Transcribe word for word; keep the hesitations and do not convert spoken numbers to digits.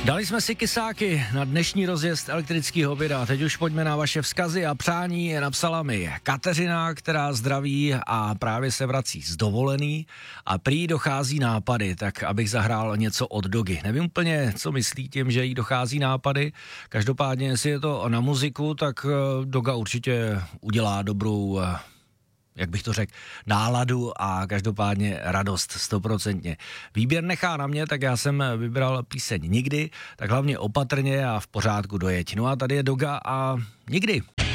Dali jsme si kysáky na dnešní rozjezd elektrického oběda. Teď už pojďme na vaše vzkazy a přání. Napsala mi Kateřina, která zdraví a právě se vrací z dovolený a prý dochází nápady, tak abych zahrál něco od Dogy. Nevím úplně, co myslí tím, že jí dochází nápady. Každopádně, jestli je to na muziku, tak Doga určitě udělá dobrou, jak bych to řekl, náladu a každopádně radost stoprocentně. Výběr nechá na mě, tak já jsem vybral píseň Nikdy, tak hlavně opatrně a v pořádku dojeď. No a tady je Doga a Nikdy.